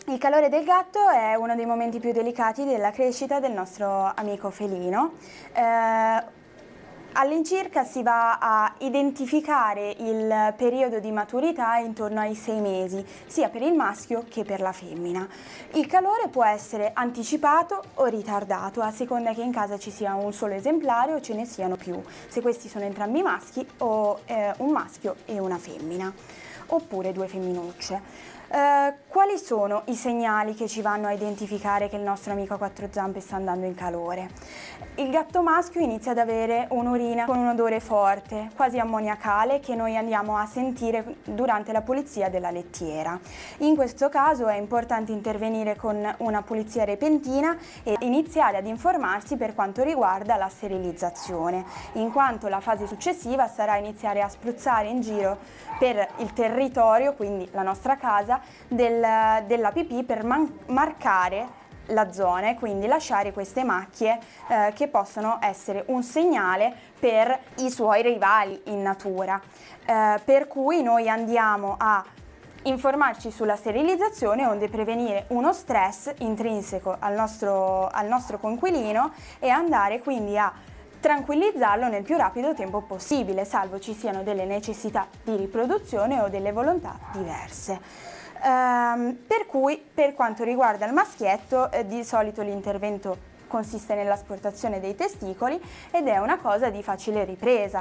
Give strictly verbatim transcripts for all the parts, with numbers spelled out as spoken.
Il calore del gatto è uno dei momenti più delicati della crescita del nostro amico felino. Eh, All'incirca si va a identificare il periodo di maturità intorno ai sei mesi, sia per il maschio che per la femmina. Il calore può essere anticipato o ritardato, a seconda che in casa ci sia un solo esemplare o ce ne siano più, se questi sono entrambi maschi o eh, un maschio e una femmina, oppure due femminucce. Uh, quali sono i segnali che ci vanno a identificare che il nostro amico a quattro zampe sta andando in calore? Il gatto maschio inizia ad avere un'urina con un odore forte, quasi ammoniacale, che noi andiamo a sentire durante la pulizia della lettiera. In questo caso è importante intervenire con una pulizia repentina e iniziare ad informarsi per quanto riguarda la sterilizzazione, in quanto la fase successiva sarà iniziare a spruzzare in giro per il territorio, quindi la nostra casa, del, della pipì per man- marcare la zona e quindi lasciare queste macchie eh, che possono essere un segnale per i suoi rivali in natura. Eh, per cui noi andiamo a informarci sulla sterilizzazione onde prevenire uno stress intrinseco al nostro, al nostro coinquilino e andare quindi a tranquillizzarlo nel più rapido tempo possibile, salvo ci siano delle necessità di riproduzione o delle volontà diverse. Um, per cui, per quanto riguarda il maschietto, eh, di solito l'intervento consiste nell'asportazione dei testicoli ed è una cosa di facile ripresa,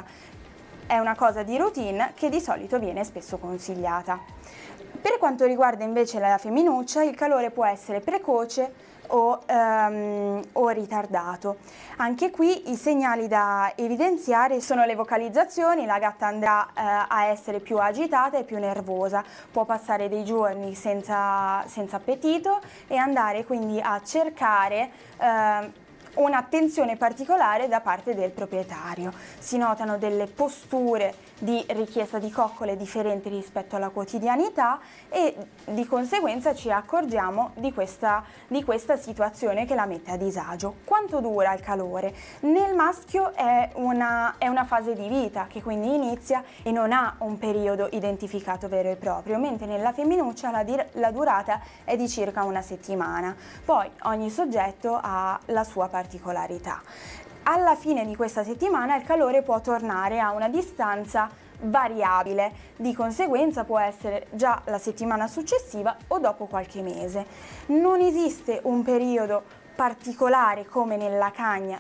è una cosa di routine che di solito viene spesso consigliata. Per quanto riguarda invece la femminuccia, il calore può essere precoce o, um, o ritardato. Anche qui i segnali da evidenziare sono le vocalizzazioni, la gatta andrà uh, a essere più agitata e più nervosa, può passare dei giorni senza, senza appetito e andare quindi a cercare uh, un'attenzione particolare da parte del proprietario. Si notano delle posture di richiesta di coccole differenti rispetto alla quotidianità e di conseguenza ci accorgiamo di questa, di questa situazione che la mette a disagio. Quanto dura il calore? Nel maschio è una, è una fase di vita che quindi inizia e non ha un periodo identificato vero e proprio, mentre nella femminuccia la, la durata è di circa una settimana. Poi ogni soggetto ha la sua particolarità. Alla fine di questa settimana il calore può tornare a una distanza variabile, di conseguenza può essere già la settimana successiva o dopo qualche mese. Non esiste un periodo particolare come nella cagna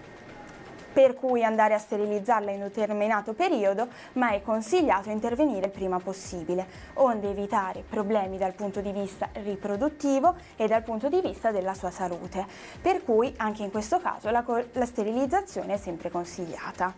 per cui andare a sterilizzarla in un determinato periodo, ma è consigliato intervenire il prima possibile, onde evitare problemi dal punto di vista riproduttivo e dal punto di vista della sua salute, per cui anche in questo caso la, la sterilizzazione è sempre consigliata.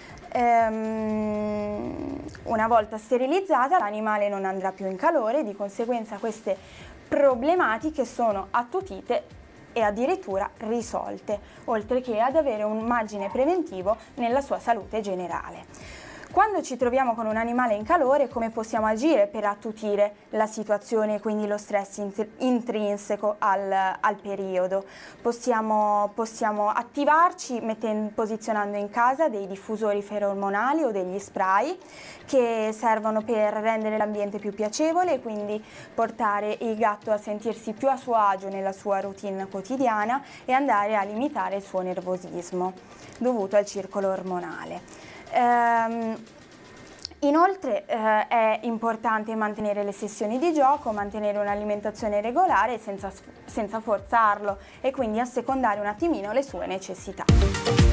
Ehm, una volta sterilizzata l'animale non andrà più in calore, di conseguenza queste problematiche sono attutite e addirittura risolte, oltre che ad avere un margine preventivo nella sua salute generale. Quando ci troviamo con un animale in calore, come possiamo agire per attutire la situazione e quindi lo stress intrinseco al, al periodo? Possiamo, possiamo attivarci mettendo, posizionando in casa dei diffusori ferormonali o degli spray che servono per rendere l'ambiente più piacevole e quindi portare il gatto a sentirsi più a suo agio nella sua routine quotidiana e andare a limitare il suo nervosismo dovuto al circolo ormonale. Um, Inoltre eh, è importante mantenere le sessioni di gioco, mantenere un'alimentazione regolare senza, senza forzarlo e quindi assecondare un attimino le sue necessità.